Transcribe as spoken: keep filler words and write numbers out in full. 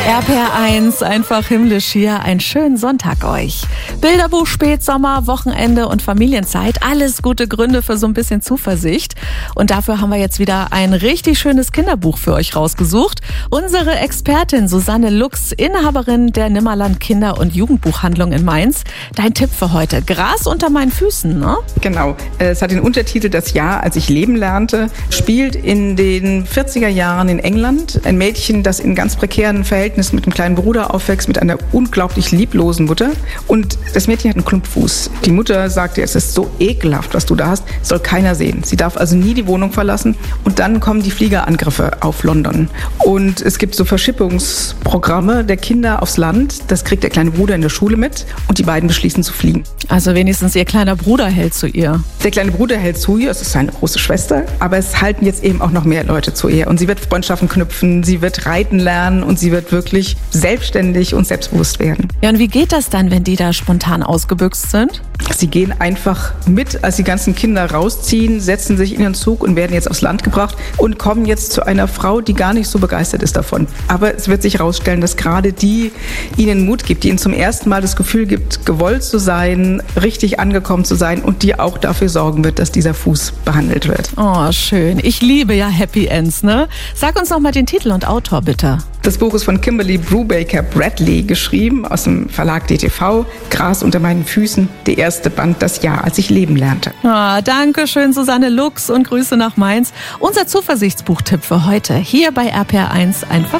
R P R eins, einfach himmlisch hier. Einen schönen Sonntag euch. Bilderbuch, Spätsommer, Wochenende und Familienzeit. Alles gute Gründe für so ein bisschen Zuversicht. Und dafür haben wir jetzt wieder ein richtig schönes Kinderbuch für euch rausgesucht. Unsere Expertin Susanne Lux, Inhaberin der Nimmerland Kinder- und Jugendbuchhandlung in Mainz. Dein Tipp für heute: Gras unter meinen Füßen, ne? Genau. Es hat den Untertitel Das Jahr, als ich leben lernte. Spielt in den vierziger Jahren in England. Ein Mädchen, das in ganz prekären Verhältnissen mit einem kleinen Bruder aufwächst, mit einer unglaublich lieblosen Mutter. Und das Mädchen hat einen Klumpfuß. Die Mutter sagt ihr, es ist so ekelhaft, was du da hast, soll keiner sehen. Sie darf also nie die Wohnung verlassen. Und dann kommen die Fliegerangriffe auf London. Und es gibt so Verschippungsprogramme der Kinder aufs Land. Das kriegt der kleine Bruder in der Schule mit. Und die beiden beschließen zu fliegen. Also wenigstens ihr kleiner Bruder hält zu ihr. Der kleine Bruder hält zu ihr, es ist seine große Schwester. Aber es halten jetzt eben auch noch mehr Leute zu ihr. Und sie wird Freundschaften knüpfen, sie wird reiten lernen und sie wird wirklich selbstständig und selbstbewusst werden. Ja, und wie geht das dann, wenn die da spontan ausgebüxt sind? Sie gehen einfach mit, als die ganzen Kinder rausziehen, setzen sich in den Zug und werden jetzt aufs Land gebracht und kommen jetzt zu einer Frau, die gar nicht so begeistert ist davon. Aber es wird sich herausstellen, dass gerade die ihnen Mut gibt, die ihnen zum ersten Mal das Gefühl gibt, gewollt zu sein, richtig angekommen zu sein und die auch dafür sorgen wird, dass dieser Fuß behandelt wird. Oh, schön. Ich liebe ja Happy Ends, ne? Sag uns noch mal den Titel und Autor, bitte. Das Buch ist von Kimberly Brubaker Bradley geschrieben, aus dem Verlag D T V. Gras unter meinen Füßen, der erste Band, Das Jahr, als ich leben lernte. Ah, danke schön, Susanne Lux, und Grüße nach Mainz. Unser Zuversichtsbuchtipp für heute hier bei R P R eins, einfach